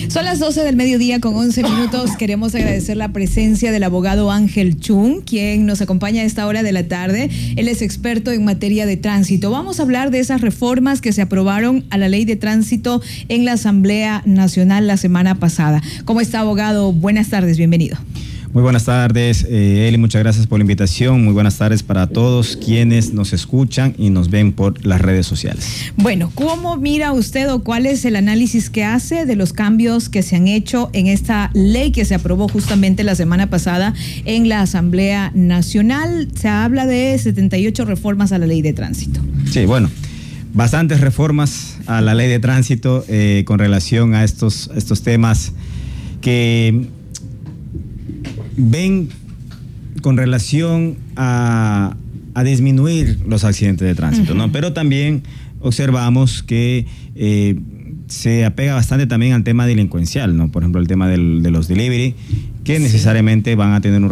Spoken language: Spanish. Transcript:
Son las 12 del mediodía con 11 minutos. Queremos agradecer la presencia del abogado Ángel Chung, quien nos acompaña a esta hora de la tarde. Él es experto en materia de tránsito. Vamos a hablar de esas reformas que se aprobaron a la ley de tránsito en la Asamblea Nacional la semana pasada. ¿Cómo está, abogado? Buenas tardes, bienvenido. Muy buenas tardes, Eli, muchas gracias por la invitación. Muy buenas tardes para todos quienes nos escuchan y nos ven por las redes sociales. Bueno, ¿cómo mira usted o cuál es el análisis que hace de los cambios que se han hecho en esta ley que se aprobó justamente la semana pasada en la Asamblea Nacional? Se habla de 78 reformas a la ley de tránsito. Sí, bueno, bastantes reformas a la ley de tránsito con relación a estos temas que ven con relación a disminuir los accidentes de tránsito, ¿no? Pero también observamos que se apega bastante también al tema delincuencial, ¿no? Por ejemplo, el tema de los delivery, que necesariamente van a tener un